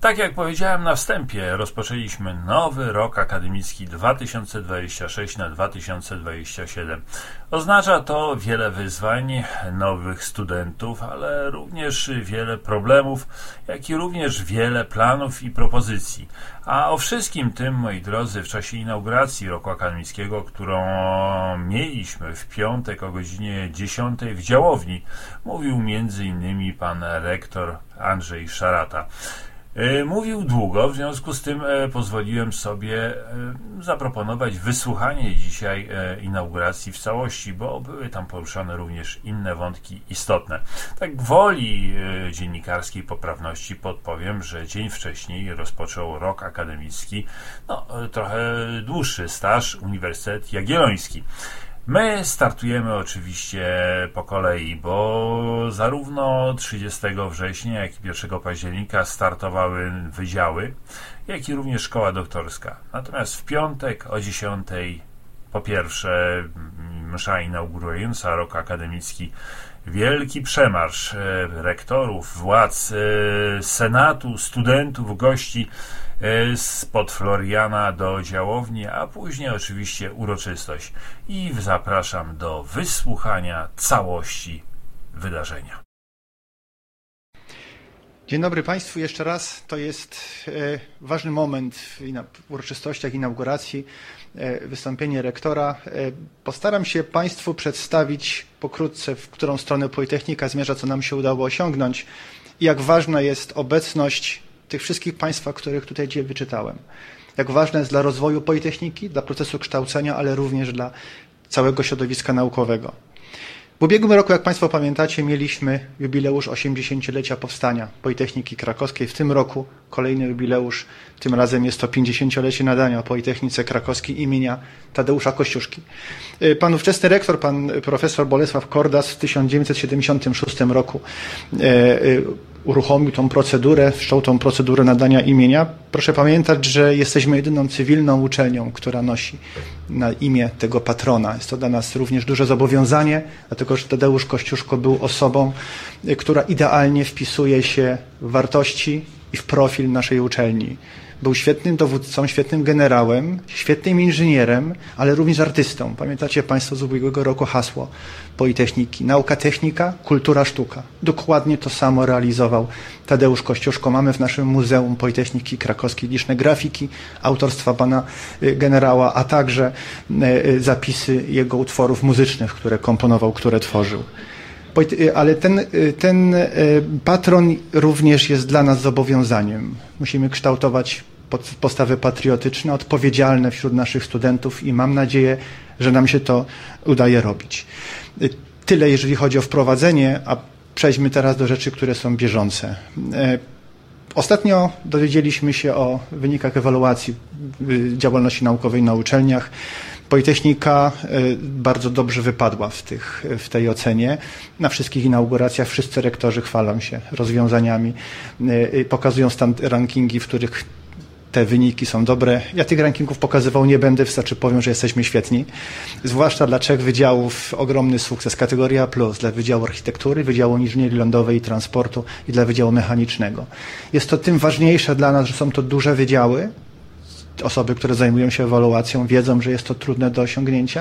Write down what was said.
Tak jak powiedziałem na wstępie, rozpoczęliśmy nowy rok akademicki 2026 na 2027. Oznacza to wiele wyzwań, nowych studentów, ale również wiele problemów, jak i również wiele planów i propozycji. A o wszystkim tym, moi drodzy, w czasie inauguracji roku akademickiego, którą mieliśmy w piątek o godzinie 10 w Działowni, mówił m.in. pan rektor Andrzej Szarata. Mówił długo, w związku z tym pozwoliłem sobie zaproponować wysłuchanie dzisiaj inauguracji w całości, bo były tam poruszane również inne wątki istotne. Tak gwoli dziennikarskiej poprawności podpowiem, że dzień wcześniej rozpoczął rok akademicki, trochę dłuższy staż Uniwersytet Jagielloński. My startujemy oczywiście po kolei, bo zarówno 30 września, jak i 1 października startowały wydziały, jak i również szkoła doktorska. Natomiast w piątek o 10 po pierwsze msza inaugurująca rok akademicki, wielki przemarsz rektorów, władz, senatu, studentów, gości spod Floriana do Działowni, a później oczywiście uroczystość. I zapraszam do wysłuchania całości wydarzenia. Dzień dobry Państwu jeszcze raz. To jest ważny moment w uroczystościach inauguracji, wystąpienie rektora. Postaram się Państwu przedstawić pokrótce, w którą stronę Politechnika zmierza, co nam się udało osiągnąć i jak ważna jest obecność tych wszystkich Państwa, których tutaj dzisiaj wyczytałem. Jak ważna jest dla rozwoju Politechniki, dla procesu kształcenia, ale również dla całego środowiska naukowego. W ubiegłym roku, jak Państwo pamiętacie, mieliśmy jubileusz 80-lecia powstania Politechniki Krakowskiej. W tym roku kolejny jubileusz, tym razem jest to 50-lecie nadania Politechnice Krakowskiej imienia Tadeusza Kościuszki. Pan ówczesny rektor, pan profesor Bolesław Kordas w 1976 roku uruchomił tą procedurę, wszczął tą procedurę nadania imienia. Proszę pamiętać, że jesteśmy jedyną cywilną uczelnią, która nosi na imię tego patrona. Jest to dla nas również duże zobowiązanie, dlatego że Tadeusz Kościuszko był osobą, która idealnie wpisuje się w wartości i w profil naszej uczelni. Był świetnym dowódcą, świetnym generałem, świetnym inżynierem, ale również artystą. Pamiętacie Państwo z ubiegłego roku hasło Politechniki. Nauka, technika, kultura, sztuka. Dokładnie to samo realizował Tadeusz Kościuszko. Mamy w naszym Muzeum Politechniki Krakowskiej liczne grafiki autorstwa pana generała, a także zapisy jego utworów muzycznych, które komponował, które tworzył. Ale ten patron również jest dla nas zobowiązaniem. Musimy kształtować postawy patriotyczne, odpowiedzialne wśród naszych studentów i mam nadzieję, że nam się to udaje robić. Tyle, jeżeli chodzi o wprowadzenie, a przejdźmy teraz do rzeczy, które są bieżące. Ostatnio dowiedzieliśmy się o wynikach ewaluacji działalności naukowej na uczelniach. Politechnika bardzo dobrze wypadła w tej ocenie. Na wszystkich inauguracjach wszyscy rektorzy chwalą się rozwiązaniami, pokazują rankingi, w których te wyniki są dobre. Ja tych rankingów pokazywał nie będę, wystarczy powiem, że jesteśmy świetni. Zwłaszcza dla 3 wydziałów ogromny sukces, kategoria A+, dla Wydziału Architektury, Wydziału Inżynierii Lądowej i Transportu i dla Wydziału Mechanicznego. Jest to tym ważniejsze dla nas, że są to duże wydziały. Osoby, które zajmują się ewaluacją, wiedzą, że jest to trudne do osiągnięcia.